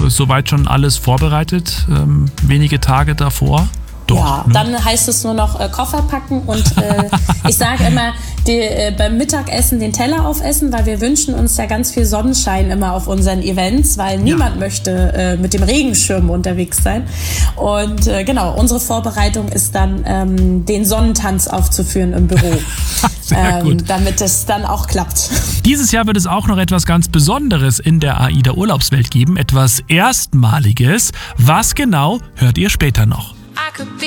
soweit schon alles vorbereitet, wenige Tage davor. Dort, ja, ne? Dann heißt es nur noch Koffer packen und ich sage immer, beim Mittagessen den Teller aufessen, weil wir wünschen uns ja ganz viel Sonnenschein immer auf unseren Events, weil niemand möchte mit dem Regenschirm unterwegs sein. Und genau, unsere Vorbereitung ist dann, den Sonnentanz aufzuführen im Büro, Sehr gut. damit es dann auch klappt. Dieses Jahr wird es auch noch etwas ganz Besonderes in der AIDA Urlaubswelt geben, etwas Erstmaliges. Was genau, hört ihr später noch.